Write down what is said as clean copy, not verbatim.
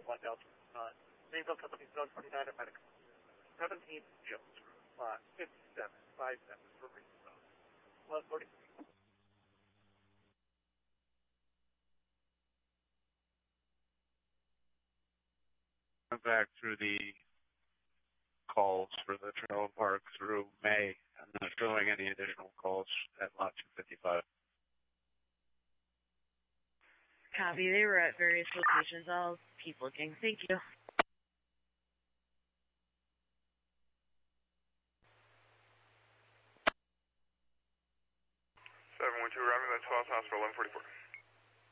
1 Delta. Greenville Company Zone 29 at Medical. 17 Field, 5757 for Greenville. 143. Back through the calls for the trailer park through May. I'm not showing any additional calls at lot 255. Copy. They were at various locations. I'll keep looking. Thank you. 712 Robin, that's Falls Hospital 144.